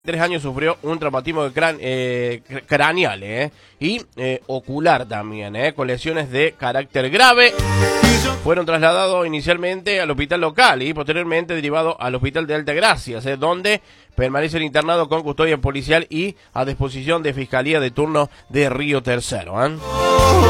3 años sufrió un traumatismo craneal y ocular también, con lesiones de carácter grave. Fueron trasladados inicialmente al hospital local y posteriormente derivados al hospital de Altagracia, donde permanecen internados con custodia policial y a disposición de Fiscalía de Turno de Río Tercero.